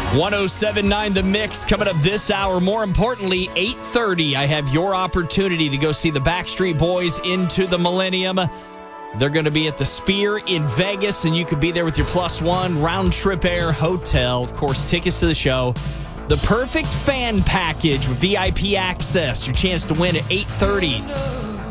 107.9 The Mix coming up this hour. More importantly, 8:30, I have your opportunity to go see the Backstreet Boys Into the Millennium. They're going to be at the Sphere in Vegas, and you could be there with your +1 round-trip air hotel. Of course, tickets to the show. The perfect fan package with VIP access. Your chance to win at 8:30